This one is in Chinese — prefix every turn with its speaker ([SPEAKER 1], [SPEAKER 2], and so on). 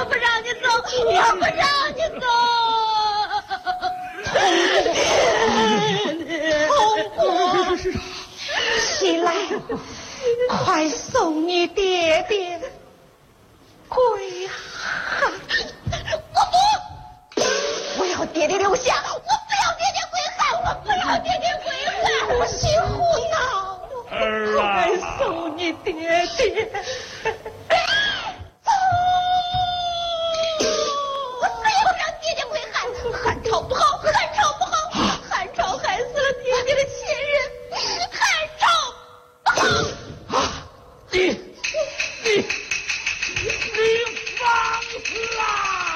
[SPEAKER 1] 我不让你走，我不让你走。
[SPEAKER 2] 通过，起来，快送你爹爹归汉。我不，我要爹爹留下，我不要爹爹归汉，我不要爹爹归汉。不许胡闹，
[SPEAKER 3] 儿啊，
[SPEAKER 2] 快送你爹爹。